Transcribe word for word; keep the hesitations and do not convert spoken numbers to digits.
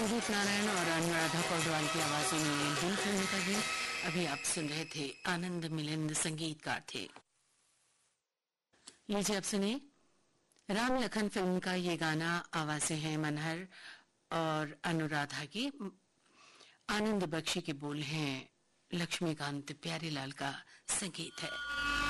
उदित नारायण और अनुराधा पौडवाल की आवाजों में दिल फिल्म का गीत अभी आप सुन रहे थे। आनंद मिलिंद संगीतकार थे। लीजिए अब सुनिए राम लखन फिल्म का ये गाना। आवाजें हैं मनहर और अनुराधा की, आनंद बख्शी के बोल हैं लक्ष्मीकांत प्यारेलाल का संगीत है।